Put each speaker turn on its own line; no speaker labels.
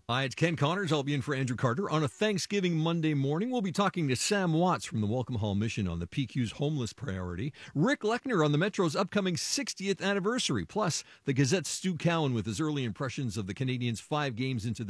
Hi, it's Ken Connors. I'll be in for Andrew Carter. On a Thanksgiving Monday morning, we'll be talking to Sam Watts from the Welcome Hall Mission on the PQ's homeless priority, Rick Lechner on the Metro's upcoming 60th anniversary, plus the Gazette's Stu Cowan with his early impressions of the Canadians' 5 games into the